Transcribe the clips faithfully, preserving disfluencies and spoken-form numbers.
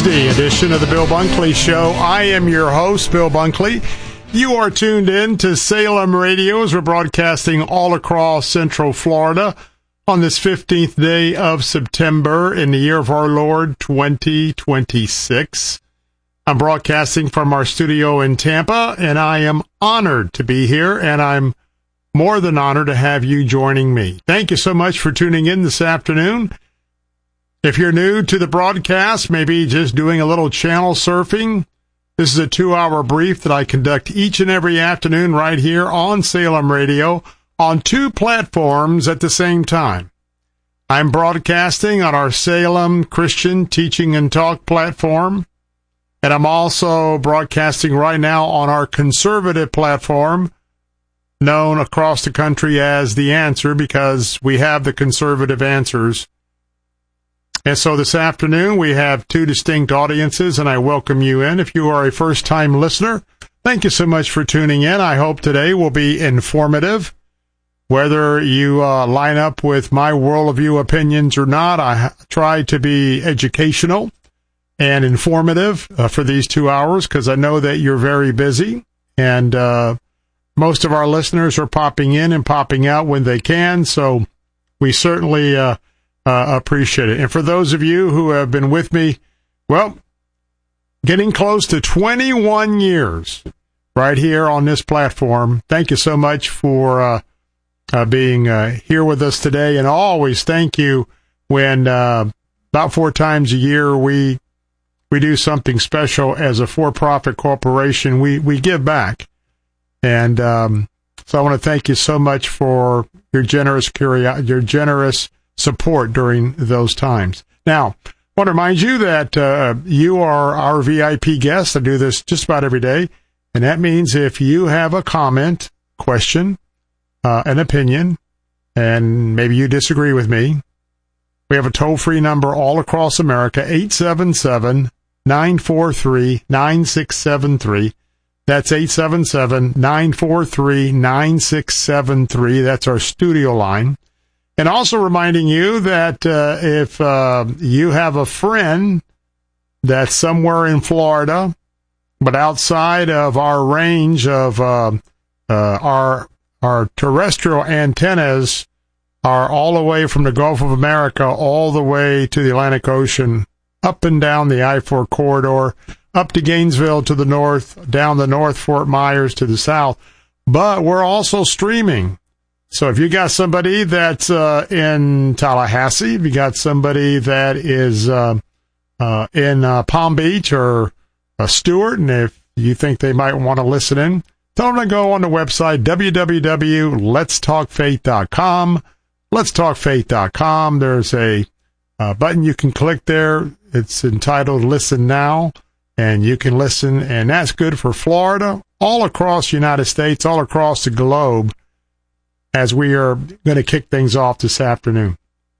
Tuesday edition of the Bill Bunkley Show. I am your host, Bill Bunkley. You are tuned in to Salem Radio as we're broadcasting all across Central Florida on this fifteenth day of September in the year of our Lord, twenty twenty-six. I'm broadcasting from our studio in Tampa, and I am honored to be here, and I'm more than honored to have you joining me. Thank you so much for tuning in this afternoon. If you're new to the broadcast, maybe just doing a little channel surfing, this is a two-hour brief that I conduct each and every afternoon right here on Salem Radio on two platforms at the same time. I'm broadcasting on our Salem Christian Teaching and Talk platform, and I'm also broadcasting right now on our conservative platform, known across the country as The Answer, because we have the conservative answers. And so this afternoon, we have two distinct audiences, and I welcome you in. If you are a first-time listener, thank you so much for tuning in. I hope today will be informative. Whether you uh, line up with my worldview opinions or not, I try to be educational and informative uh, for these two hours because I know that you're very busy, and uh, most of our listeners are popping in and popping out when they can, so we certainly uh, uh, appreciate it. And for those of you who have been with me, well, getting close to twenty-one years right here on this platform, thank you so much for uh, uh, being uh, here with us today. And always thank you when uh, about four times a year we we do something special as a for-profit corporation. We, we give back. And um, so I want to thank you so much for your generous curio- your generous support during those times. Now, I want to remind you that uh, you are our V I P guest. I do this just about every day, and that means if you have a comment, question, uh, an opinion, and maybe you disagree with me, we have a toll-free number all across America, eight seven seven, nine four three, nine six seven three. That's eight seven seven, nine four three, nine six seven three. That's our studio line. And also reminding you that uh, if uh, you have a friend that's somewhere in Florida, but outside of our range of uh, uh, our our terrestrial antennas are all the way from the Gulf of America all the way to the Atlantic Ocean, up and down the I four corridor, up to Gainesville to the north, down the North Fort Myers to the south. But we're also streaming. So if you got somebody that's uh, in Tallahassee, if you got somebody that is uh, uh, in uh, Palm Beach or uh, Stewart, and if you think they might want to listen in, tell them to go on the website, w w w dot lets talk faith dot com. lets talk faith dot com. There's a uh, button you can click there. It's entitled Listen Now, and you can listen, and that's good for Florida, all across the United States, all across the globe, as we are going to kick things off this afternoon.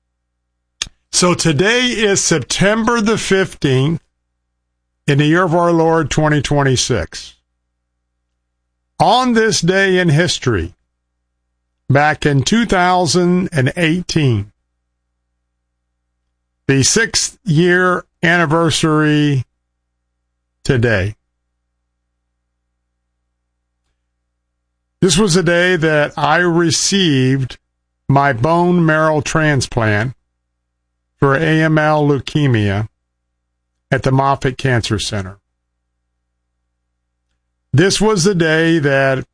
So today is September the fifteenth in the year of our Lord, twenty twenty-six. On this day in history, back in two thousand eighteen, the sixth year anniversary today. This was the day that I received my bone marrow transplant for A M L leukemia at the Moffitt Cancer Center. This was the day that